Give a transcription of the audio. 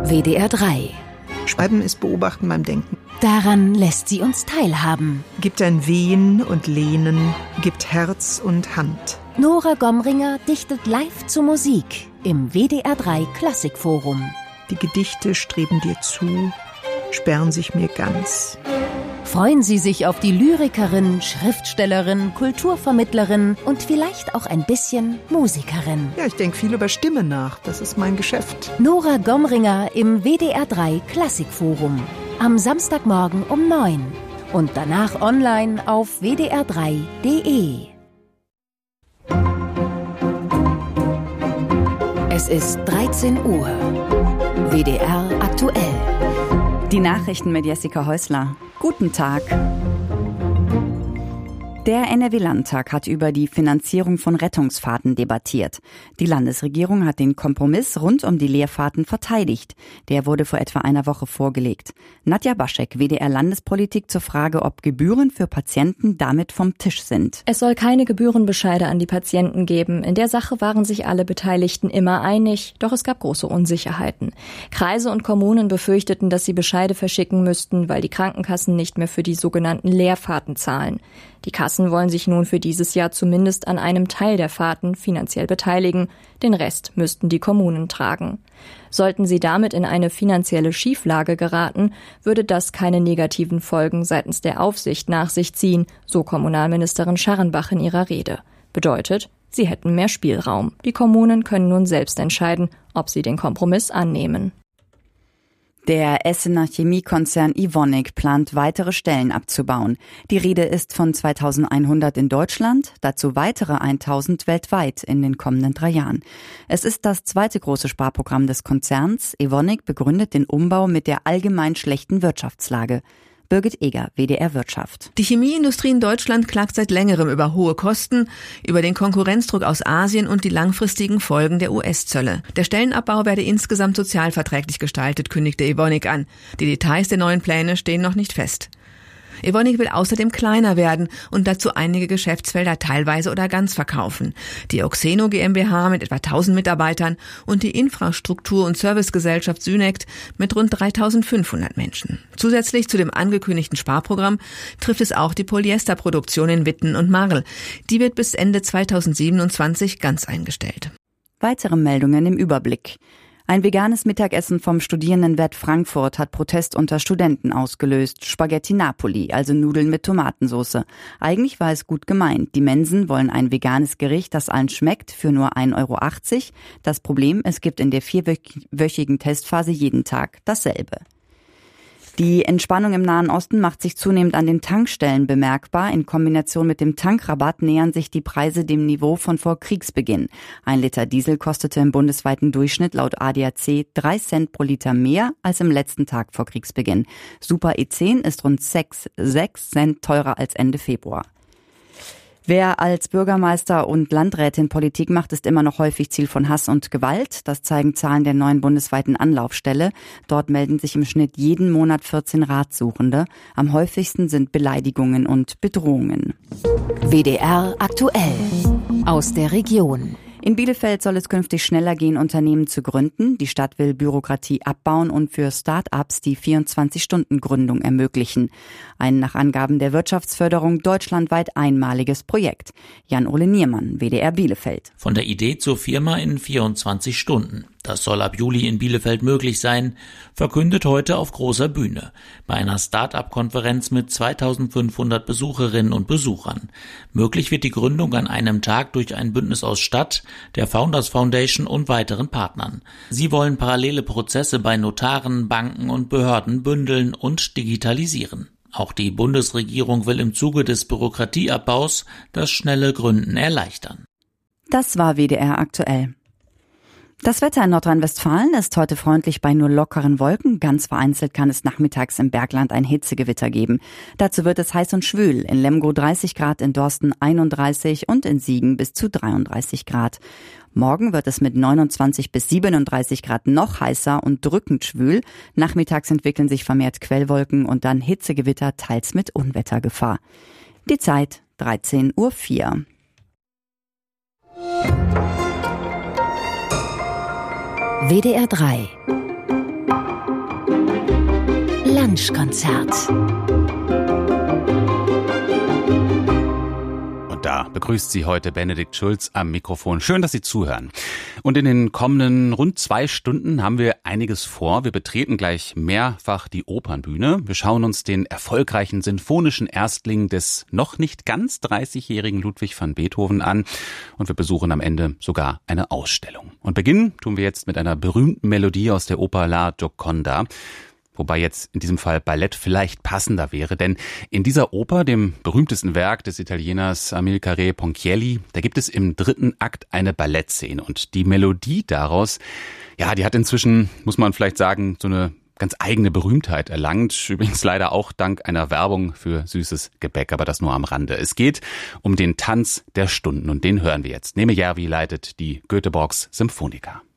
WDR 3. Schreiben ist Beobachten beim Denken. Daran lässt sie uns teilhaben. Gibt ein Wehen und Lehnen, gibt Herz und Hand. Nora Gomringer dichtet live zur Musik im WDR 3 Klassikforum. Die Gedichte streben dir zu, sperren sich mir ganz. Freuen Sie sich auf die Lyrikerin, Schriftstellerin, Kulturvermittlerin und vielleicht auch ein bisschen Musikerin. Ja, ich denke viel über Stimme nach. Das ist mein Geschäft. Nora Gomringer im WDR 3 Klassikforum. Am Samstagmorgen um 9 und danach online auf wdr3.de. Es ist 13 Uhr. WDR aktuell. Die Nachrichten mit Jessica Häusler. Guten Tag. Der NRW-Landtag hat über die Finanzierung von Rettungsfahrten debattiert. Die Landesregierung hat den Kompromiss rund um die Leerfahrten verteidigt. Der wurde vor etwa einer Woche vorgelegt. Nadja Baschek, WDR-Landespolitik, zur Frage, ob Gebühren für Patienten damit vom Tisch sind. Es soll keine Gebührenbescheide an die Patienten geben. In der Sache waren sich alle Beteiligten immer einig, doch es gab große Unsicherheiten. Kreise und Kommunen befürchteten, dass sie Bescheide verschicken müssten, weil die Krankenkassen nicht mehr für die sogenannten Leerfahrten zahlen. Die Kassen wollen sich nun für dieses Jahr zumindest an einem Teil der Fahrten finanziell beteiligen. Den Rest müssten die Kommunen tragen. Sollten sie damit in eine finanzielle Schieflage geraten, würde das keine negativen Folgen seitens der Aufsicht nach sich ziehen, so Kommunalministerin Scharrenbach in ihrer Rede. Bedeutet, sie hätten mehr Spielraum. Die Kommunen können nun selbst entscheiden, ob sie den Kompromiss annehmen. Der Essener Chemiekonzern Evonik plant, weitere Stellen abzubauen. Die Rede ist von 2100 in Deutschland, dazu weitere 1000 weltweit in den kommenden 3 Jahren. Es ist das zweite große Sparprogramm des Konzerns. Evonik begründet den Umbau mit der allgemein schlechten Wirtschaftslage. Birgit Eger, WDR Wirtschaft. Die Chemieindustrie in Deutschland klagt seit längerem über hohe Kosten, über den Konkurrenzdruck aus Asien und die langfristigen Folgen der US-Zölle. Der Stellenabbau werde insgesamt sozialverträglich gestaltet, kündigte Evonik an. Die Details der neuen Pläne stehen noch nicht fest. Evonik will außerdem kleiner werden und dazu einige Geschäftsfelder teilweise oder ganz verkaufen. Die Oxeno GmbH mit etwa 1000 Mitarbeitern und die Infrastruktur- und Servicegesellschaft Synect mit rund 3500 Menschen. Zusätzlich zu dem angekündigten Sparprogramm trifft es auch die Polyesterproduktion in Witten und Marl. Die wird bis Ende 2027 ganz eingestellt. Weitere Meldungen im Überblick. Ein veganes Mittagessen vom Studierendenwerk Frankfurt hat Protest unter Studenten ausgelöst. Spaghetti Napoli, also Nudeln mit Tomatensauce. Eigentlich war es gut gemeint. Die Mensen wollen ein veganes Gericht, das allen schmeckt, für nur 1,80 €. Das Problem, es gibt in der 4-wöchigen Testphase jeden Tag dasselbe. Die Entspannung im Nahen Osten macht sich zunehmend an den Tankstellen bemerkbar. In Kombination mit dem Tankrabatt nähern sich die Preise dem Niveau von vor Kriegsbeginn. 1 Liter Diesel kostete im bundesweiten Durchschnitt laut ADAC 3 Cent pro Liter mehr als im letzten Tag vor Kriegsbeginn. Super E10 ist rund 6 Cent teurer als Ende Februar. Wer als Bürgermeister und Landrätin Politik macht, ist immer noch häufig Ziel von Hass und Gewalt. Das zeigen Zahlen der neuen bundesweiten Anlaufstelle. Dort melden sich im Schnitt jeden Monat 14 Ratsuchende. Am häufigsten sind Beleidigungen und Bedrohungen. WDR aktuell. Aus der Region. In Bielefeld soll es künftig schneller gehen, Unternehmen zu gründen. Die Stadt will Bürokratie abbauen und für Start-ups die 24-Stunden-Gründung ermöglichen. Ein nach Angaben der Wirtschaftsförderung deutschlandweit einmaliges Projekt. Jan-Ole Niermann, WDR Bielefeld. Von der Idee zur Firma in 24 Stunden. Das soll ab Juli in Bielefeld möglich sein, verkündet heute auf großer Bühne. Bei einer Start-up-Konferenz mit 2500 Besucherinnen und Besuchern. Möglich wird die Gründung an einem Tag durch ein Bündnis aus Stadt, der Founders Foundation und weiteren Partnern. Sie wollen parallele Prozesse bei Notaren, Banken und Behörden bündeln und digitalisieren. Auch die Bundesregierung will im Zuge des Bürokratieabbaus das schnelle Gründen erleichtern. Das war WDR aktuell. Das Wetter in Nordrhein-Westfalen ist heute freundlich bei nur lockeren Wolken. Ganz vereinzelt kann es nachmittags im Bergland ein Hitzegewitter geben. Dazu wird es heiß und schwül. In Lemgo 30 Grad, in Dorsten 31 und in Siegen bis zu 33 Grad. Morgen wird es mit 29 bis 37 Grad noch heißer und drückend schwül. Nachmittags entwickeln sich vermehrt Quellwolken und dann Hitzegewitter, teils mit Unwettergefahr. Die Zeit 13:04 Uhr. WDR 3 Brunchkonzert. Da begrüßt Sie heute Benedikt Schulz am Mikrofon. Schön, dass Sie zuhören. Und in den kommenden rund 2 Stunden haben wir einiges vor. Wir betreten gleich mehrfach die Opernbühne. Wir schauen uns den erfolgreichen sinfonischen Erstling des noch nicht ganz 30-jährigen Ludwig van Beethoven an. Und wir besuchen am Ende sogar eine Ausstellung. Und beginnen tun wir jetzt mit einer berühmten Melodie aus der Oper La Gioconda. Wobei jetzt in diesem Fall Ballett vielleicht passender wäre, denn in dieser Oper, dem berühmtesten Werk des Italieners Amilcare Ponchielli, da gibt es im 3. Akt eine Ballettszene und die Melodie daraus, ja, die hat inzwischen, muss man vielleicht sagen, so eine ganz eigene Berühmtheit erlangt, übrigens leider auch dank einer Werbung für süßes Gebäck, aber das nur am Rande. Es geht um den Tanz der Stunden und den hören wir jetzt. Neme Järvi leitet die Göteborgs Symphonica.